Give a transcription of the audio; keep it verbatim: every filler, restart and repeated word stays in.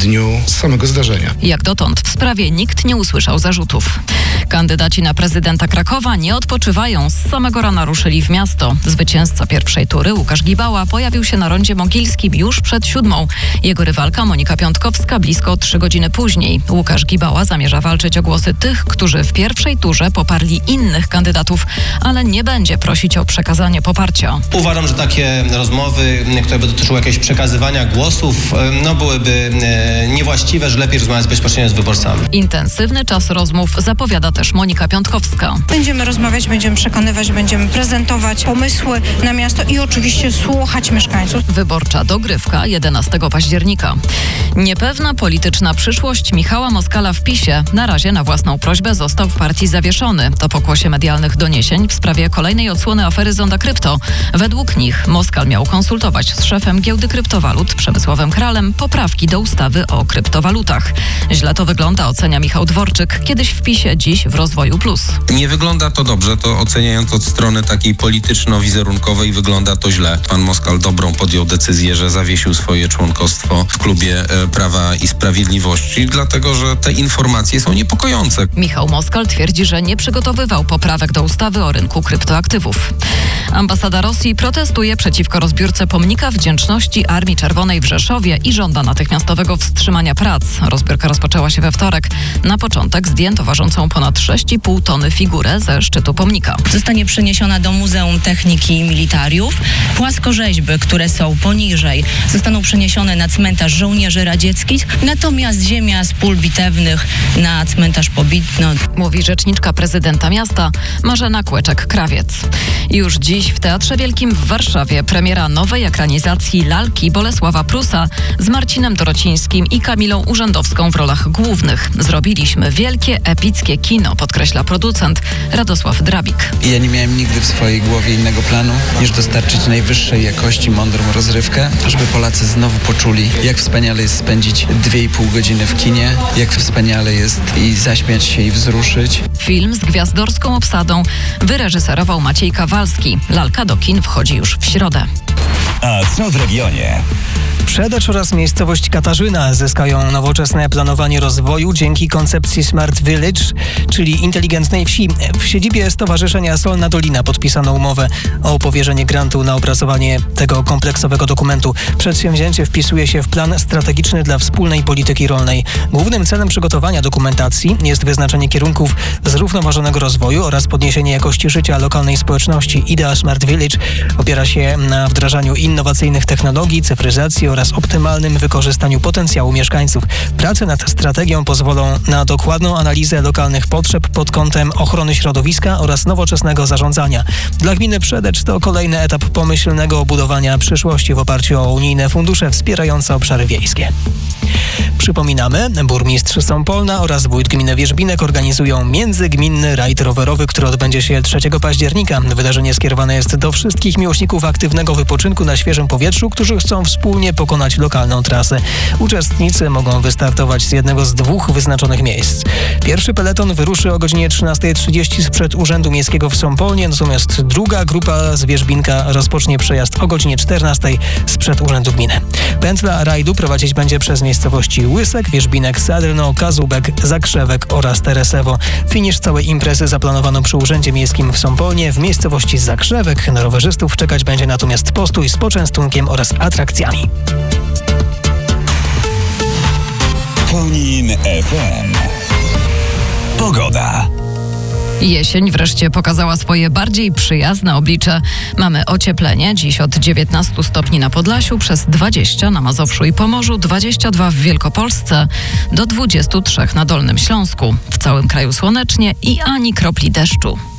dniu samego zdarzenia. Jak dotąd w sprawie nikt nie usłyszał zarzutów. Kandydaci na prezydenta Krakowa nie odpoczywają. Z samego rana ruszyli w miasto. Zwycięzca pierwszej tury, Łukasz Gibała, pojawił się na rondzie Mogilskim już przed siódmą. Jego rywalka Monika Piątkowska blisko trzy godziny później. Łukasz Gibała zamierza walczyć o głosy tych, którzy w pierwszej turze poparli innych kandydatów, ale nie będzie prosić o przekazanie poparcia. Uważam, że takie rozmowy, które by dotyczyły jakiegoś przekazywania głosów, no byłyby niewłaściwe, że lepiej rozmawiać bezpośrednio z wyborcami. Intensywny czas rozmów zapowiada też Monika Piątkowska. Będziemy rozmawiać, będziemy przekonywać, będziemy prezentować pomysły na miasto i oczywiście słuchać mieszkańców. Wyborcza dogrywka jedenastego października. Niepewna polityczna przyszłość Michała Moskala w PiSie. Na razie na własną prośbę został w partii zawieszony. To pokłosie medialnych doniesień w sprawie kolejnej odsłony afery Zonda Krypto. Według nich Moskal miał konsultować z szefem giełdy kryptowalut Przemysławem Kralem poprawki do ustawy o kryptowalutach. Źle to wygląda, ocenia Michał Dworczyk. Kiedyś w PiSie, dziś w Rozwoju Plus. Nie wygląda to dobrze, to oceniając od strony takiej polityczno-wizerunkowej wygląda to źle. Pan Moskal dobrą podjął decyzję, że zawiesił swoje członkostwo w klubie e, Prawa i Sprawiedliwości, dlatego że te informacje są niepokojące. Michał Moskal twierdzi, że nie przygotowywał poprawek do ustawy o rynku kryptoaktywów. Ambasada Rosji protestuje przeciwko rozbiórce pomnika wdzięczności Armii Czerwonej w Rzeszowie i żąda natychmiastowego wstrzymania prac. Rozbiórka rozpoczęła się we wtorek. Na początek zdjęto ważącą ponad sześć i pół tony figurę ze szczytu pomnika. Zostanie przeniesiona do Muzeum Techniki i Militariów. Płaskorzeźby, które są poniżej, zostaną przeniesione na cmentarz żołnierzy radzieckich, natomiast ziemia z pól bitewnych na cmentarz Pobitno. Mówi rzeczniczka prezydenta miasta Marzena Kłeczek-Krawiec. Już dziś w Teatrze Wielkim w Warszawie premiera nowej ekranizacji Lalki Bolesława Prusa z Marcinem Dorocińskim i Kamilą Urzędowską w rolach głównych. Zrobiliśmy wielkie, epickie kino, podkreśla producent Radosław Drabik. Ja nie miałem nigdy w swojej głowie innego planu, niż dostarczyć najwyższej jakości mądrą rozrywkę, żeby Polacy znowu poczuli, jak wspaniale jest spędzić dwie i pół godziny w kinie, jak wspaniale jest i zaśmiać się i wzruszyć. Film z gwiazdorską obsadą wyreżyserował Maciej Kawalski. Lalka do kin wchodzi już w środę. A co w regionie? Przedecz oraz miejscowość Katarzyna zyskają nowoczesne planowanie rozwoju dzięki koncepcji Smart Village, czyli inteligentnej wsi. W siedzibie Stowarzyszenia Solna Dolina podpisano umowę o powierzenie grantu na opracowanie tego kompleksowego dokumentu. Przedsięwzięcie wpisuje się w plan strategiczny dla wspólnej polityki rolnej. Głównym celem przygotowania dokumentacji jest wyznaczenie kierunków zrównoważonego rozwoju oraz podniesienie jakości życia lokalnej społeczności. Idea Smart Village opiera się na wdrażaniu innowacyjnych technologii, cyfryzacji oraz optymalnym wykorzystaniu potencjału mieszkańców. Prace nad strategią pozwolą na dokładną analizę lokalnych potrzeb pod kątem ochrony środowiska oraz nowoczesnego zarządzania. Dla gminy Przedecz to kolejny etap pomyślnego budowania przyszłości w oparciu o unijne fundusze wspierające obszary wiejskie. Przypominamy, burmistrz Sąpolna oraz wójt gminy Wierzbinek organizują międzygminny rajd rowerowy, który odbędzie się trzeciego października. Wydarzenie skierowane jest do wszystkich miłośników aktywnego wypoczynku na świeżym powietrzu, którzy chcą wspólnie pokonać lokalną trasę. Uczestnicy mogą wystartować z jednego z dwóch wyznaczonych miejsc. Pierwszy peleton wyruszy o godzinie trzynastej trzydzieści sprzed Urzędu Miejskiego w Sąpolnie, natomiast druga grupa z Wierzbinka rozpocznie przejazd o godzinie czternastej sprzed Urzędu Gminy. Pętla rajdu prowadzić będzie przez miejscowości Łysek, Wierzbinek, Sadrno, Kazubek, Zakrzewek oraz Teresewo. Finisz całej imprezy zaplanowano przy Urzędzie Miejskim w Sąpolnie. W miejscowości Zakrzewek na rowerzystów czekać będzie natomiast postój z poczęstunkiem oraz atrakcjami. Konin F M. Pogoda. Jesień wreszcie pokazała swoje bardziej przyjazne oblicze. Mamy ocieplenie, dziś od dziewiętnastu stopni na Podlasiu, przez dwadzieścia na Mazowszu i Pomorzu, dwadzieścia dwa w Wielkopolsce, do dwudziestu trzech na Dolnym Śląsku. W całym kraju słonecznie i ani kropli deszczu.